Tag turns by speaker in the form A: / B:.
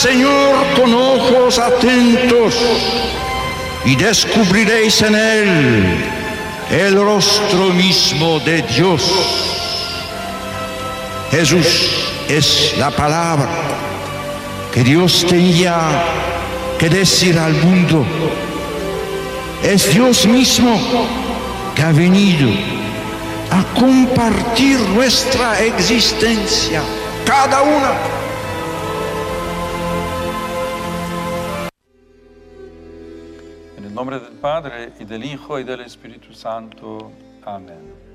A: Señor con ojos atentos y descubriréis en Él el rostro mismo de Dios. Jesús es la palabra que Dios tenía que decir al mundo. Es Dios mismo que ha venido a compartir nuestra existencia, cada una.
B: En el nombre del Padre, y del Hijo, y del Espíritu Santo. Amén.